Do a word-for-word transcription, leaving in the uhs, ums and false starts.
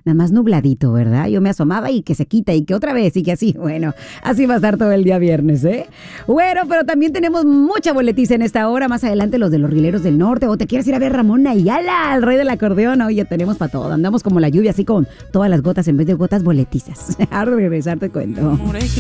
nada más nubladito, ¿verdad? Yo me asomaba y que se quita y que otra vez y que así, bueno, así va a estar todo el día viernes, ¿eh? Bueno, pero también tenemos mucha boletiza en esta hora, más adelante los de los Rileros del Norte, o te quieres ir a ver Ramón Ayala, el rey del acordeón. Oye, tenemos para todo, andamos como la lluvia, así con todas las gotas en vez de gotas boletizas. A regresar te cuento.